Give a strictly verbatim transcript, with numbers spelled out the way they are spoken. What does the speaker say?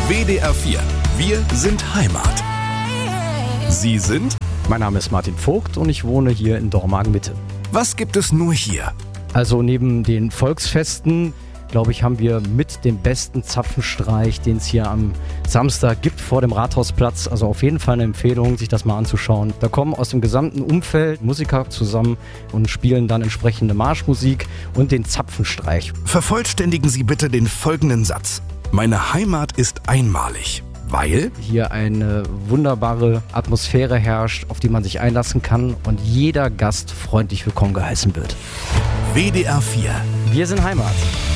W D R vier. Wir sind Heimat. Sie sind? Mein Name ist Martin Vogt und ich wohne hier in Dormagen-Mitte. Was gibt es nur hier? Also neben den Volksfesten, glaube ich, haben wir mit dem besten Zapfenstreich, den es hier am Samstag gibt vor dem Rathausplatz. Also auf jeden Fall eine Empfehlung, sich das mal anzuschauen. Da kommen aus dem gesamten Umfeld Musiker zusammen und spielen dann entsprechende Marschmusik und den Zapfenstreich. Vervollständigen Sie bitte den folgenden Satz. Meine Heimat ist einmalig, weil hier eine wunderbare Atmosphäre herrscht, auf die man sich einlassen kann und jeder Gast freundlich willkommen geheißen wird. W D R vier. Wir sind Heimat.